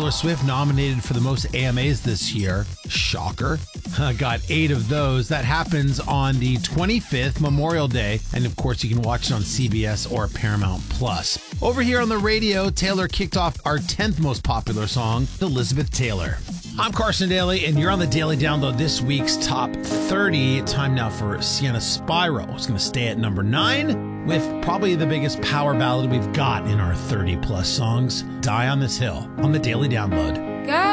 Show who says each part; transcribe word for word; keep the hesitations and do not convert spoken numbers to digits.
Speaker 1: Taylor Swift nominated for the most A M As this year. Shocker. Got eight of those. That happens on the twenty-fifth, Memorial Day. And of course, you can watch it on C B S or Paramount Plus. Over here on the radio, Taylor kicked off our tenth most popular song, Elizabeth Taylor. I'm Carson Daly, and you're on the Daily Download. This week's top thirty. Time now for Sienna Spyro. It's going to stay at number nine with probably the biggest power ballad we've got in our thirty plus songs, Die on This Hill, on the Daily Download.